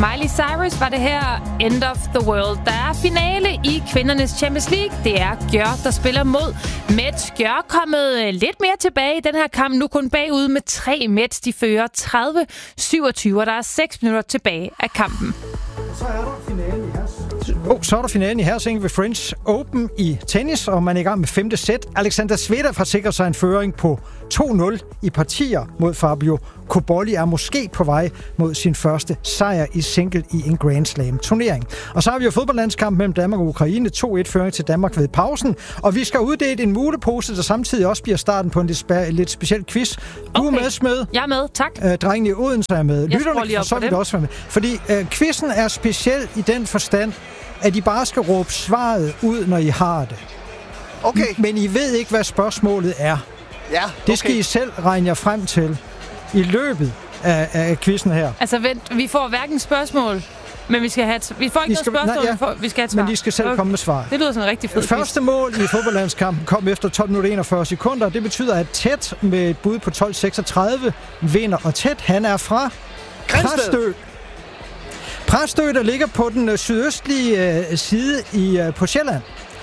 Miley Cyrus var det her, End of the World. Der er finale i kvindernes Champions League. Det er Gjør, der spiller mod Metz. Gjør kommet lidt mere tilbage i den her kamp. Nu kun bagud med 3 Metz. De fører 30-27, og der er 6 minutter tilbage af kampen. Så er der finalen i Så er der finalen i herresing ved French Open i tennis, og man er i gang med 5. sæt. Alexander Zverev har sikret sig en føring på 2-0 i partier mod Fabio Cobolli, er måske på vej mod sin første sejr i single i en Grand Slam turnering. Og så har vi jo fodboldlandskamp mellem Danmark og Ukraine, 2-1 føring til Danmark ved pausen, og vi skal uddele en mulepose, der samtidig også bliver starten på en lidt speciel quiz. Du er med. Jeg er med, tak. Drengene i Odense er med. Lytterne så vil det også være med. Fordi quizzen er speciel i den forstand, at I bare skal råbe svaret ud, når I har det. Okay. Men I ved ikke, hvad spørgsmålet er. Ja, okay. Det skal I selv regne jer frem til i løbet af quizzen her. Altså vent, vi får hverken spørgsmål, men vi skal have vi får ikke noget spørgsmål, vi skal have et svar. Men de skal selv komme med svar. Det lyder sådan rigtig fedt. Første mål i fodboldlandskampen kom efter 12 minutter 41 sekunder. Det betyder, at Tæt med et bud på 12.36 vinder. Og Tæt, han er fra Præstø. Præstø, der ligger på den sydøstlige side på Sjælland.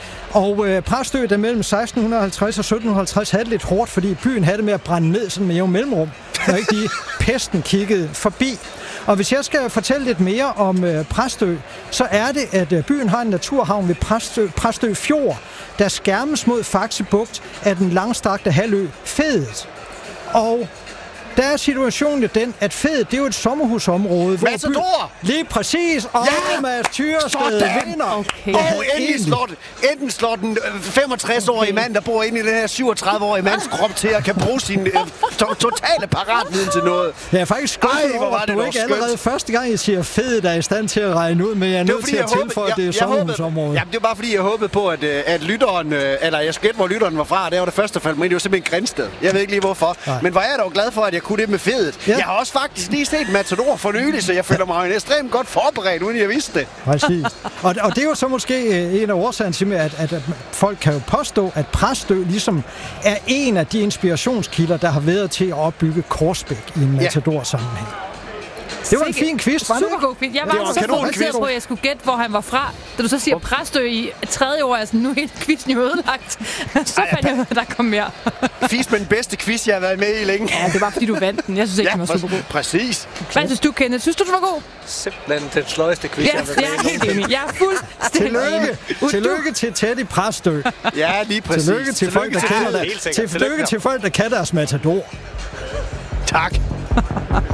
Og Præstø, der mellem 1650 og 1750 havde det lidt hårdt, fordi byen havde det med at brænde ned sådan med jævn mellemrum, når ikke de pesten kiggede forbi. Og hvis jeg skal fortælle lidt mere om Præstø, så er det, at byen har en naturhavn ved Præstø Fjord, der skærmes mod Faxe Bugt af den langstrakte halvø Fedet. Og der er situationen jo den, at Fedet, det er jo et sommerhusområde. Matador! Lige præcis. Og Mads Tyrsted vinder. Okay. Og enten slår den 65-årige mand, der bor inde i den her 37-årige mands krop til at kan bruge sin totale paratviden til noget. Jeg er faktisk skuffet over, at du ikke allerede første gang, jeg siger Fedet, er i stand til at regne ud, men jeg er nødt til at tilføje, at det er sommerhusområde. Jamen, det var bare fordi, jeg håbede på, at lytteren, eller jeg skætte, hvor lytteren var fra, det var det første fald, men det var simpelthen Grindsted. Jeg ved ikke lige hvorfor. Nej. Men var jeg dog glad for, at jeg kunne det med Fedet. Ja. Jeg har også faktisk lige set Matador for nylig, så jeg føler mig ekstremt godt forberedt, uden jeg vidste det. Præcis. Og det er jo så måske en af årsagerne til, at folk kan jo påstå, at Præstø ligesom er en af de inspirationskilder, der har været til at opbygge Korsbæk i en Matador-sammenhæng. Det var en fin quiz, var det? Super god quiz. Jeg var så fokuseret på, at jeg skulle gætte, hvor han var fra. Da du så siger Præstø i 3. år, altså nu er hele quizzen jo ødelagt. Så fandt jeg ud af, at der kom mere. Fisk med den bedste quiz, jeg har været med i længe. Ja, det var fordi du vandt den. Jeg synes ikke, den var super god. Præcis. Hvad synes du, Kenneth? Synes du, den var god? Simpelthen den sløjeste quiz, jeg har været med i. Jeg er helt enig. Jeg er fuldstændig enig. Tillykke til Teddy Præstø. Ja, lige præcis. Tillykke til folk, der kender Tillykke til folk, der kan deres Matador. Tak.